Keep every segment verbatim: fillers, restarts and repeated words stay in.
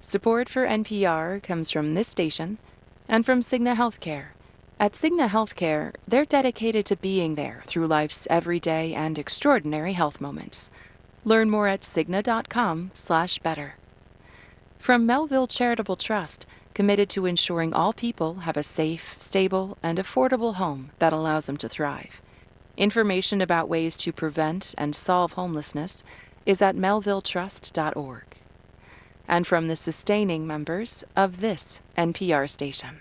Support for N P R comes from this station and from Cigna Healthcare. At Cigna Healthcare, they're dedicated to being there through life's everyday and extraordinary health moments. Learn more at cigna dot com slash better. From Melville Charitable Trust, committed to ensuring all people have a safe, stable, and affordable home that allows them to thrive. Information about ways to prevent and solve homelessness is at melville trust dot org. And from the sustaining members of this N P R station.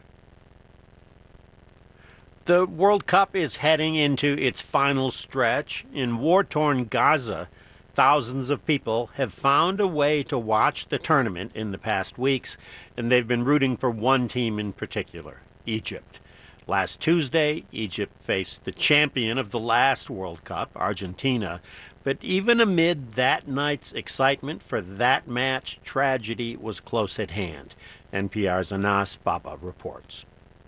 The World Cup is heading into its final stretch. In war-torn Gaza, thousands of people have found a way to watch the tournament in the past weeks, and they've been rooting for one team in particular, Egypt. Last Tuesday, Egypt faced the champion of the last World Cup, Argentina. But even amid that night's excitement for that match, tragedy was close at hand. N P R's Anas Baba reports.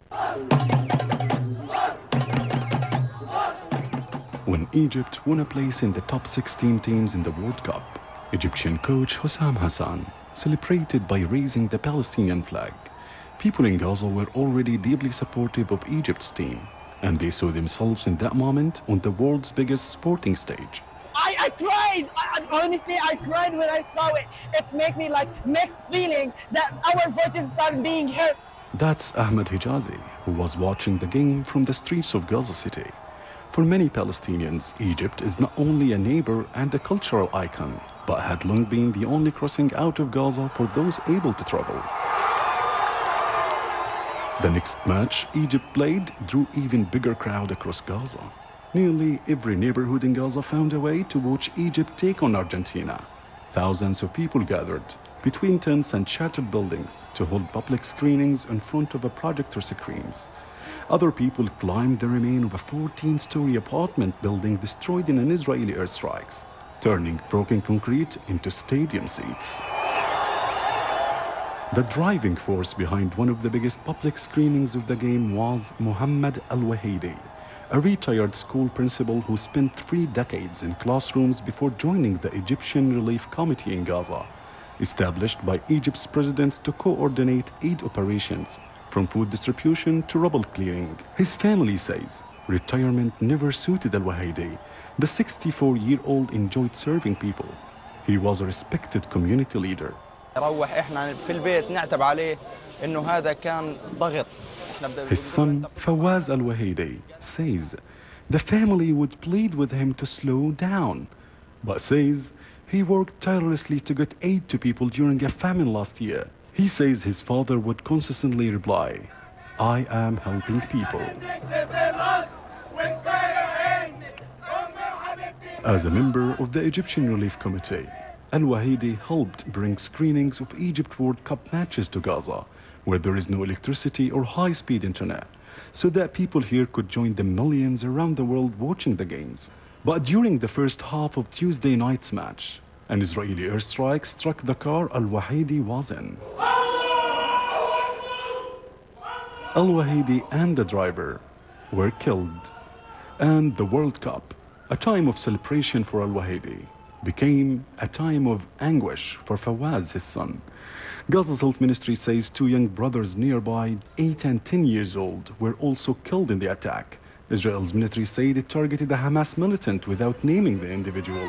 When Egypt won a place in the top sixteen teams in the World Cup, Egyptian coach Hussam Hassan celebrated by raising the Palestinian flag. People in Gaza were already deeply supportive of Egypt's team, and they saw themselves in that moment on the world's biggest sporting stage. I, I cried! I, honestly, I cried when I saw it. It made me like mixed feeling that our voices start being heard. That's Ahmed Hijazi, who was watching the game from the streets of Gaza City. For many Palestinians, Egypt is not only a neighbor and a cultural icon, but had long been the only crossing out of Gaza for those able to travel. The next match Egypt played drew even bigger crowd across Gaza. Nearly every neighborhood in Gaza found a way to watch Egypt take on Argentina. Thousands of people gathered between tents and shattered buildings to hold public screenings in front of a projector screens. Other people climbed the remain of a fourteen-story apartment building destroyed in an Israeli airstrikes, turning broken concrete into stadium seats. The driving force behind one of the biggest public screenings of the game was Mohammed Al-Wahidi, a retired school principal who spent three decades in classrooms before joining the Egyptian Relief Committee in Gaza, established by Egypt's president to coordinate aid operations, from food distribution to rubble clearing. His family says retirement never suited Al-Wahidi. The sixty-four-year-old enjoyed serving people. He was a respected community leader. His son, Fawaz Al-Wahidi, says the family would plead with him to slow down, but says he worked tirelessly to get aid to people during a famine last year. He says his father would consistently reply, "I am helping people." As a member of the Egyptian Relief Committee, Al-Wahidi helped bring screenings of Egypt World Cup matches to Gaza, where there is no electricity or high-speed internet, so that people here could join the millions around the world watching the games. But during the first half of Tuesday night's match, an Israeli airstrike struck the car Al-Wahidi was in. Al-Wahidi and the driver were killed. And the World Cup, a time of celebration for Al-Wahidi, became a time of anguish for Fawaz, his son. Gaza's health ministry says two young brothers nearby, eight and ten years old, were also killed in the attack. Israel's military said it targeted a Hamas militant without naming the individual.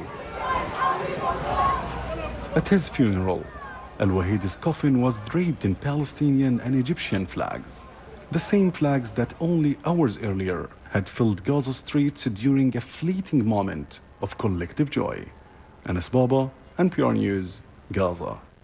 At his funeral, Al-Wahidi's coffin was draped in Palestinian and Egyptian flags, the same flags that only hours earlier had filled Gaza streets during a fleeting moment of collective joy. Anas Baba, N P R News, Gaza.